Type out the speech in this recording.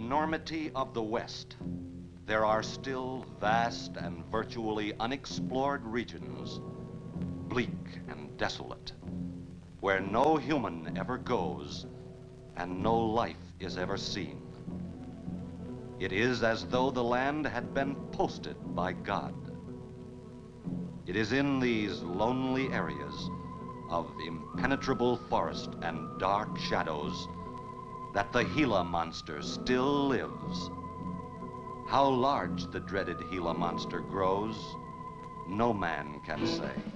enormity of the West, there are still vast and virtually unexplored regions, bleak and desolate, where no human ever goes and no life is ever seen. It is as though the land had been posted by God. It is in these lonely areas of impenetrable forest and dark shadows that the Gila monster still lives. How large the dreaded Gila monster grows, no man can say.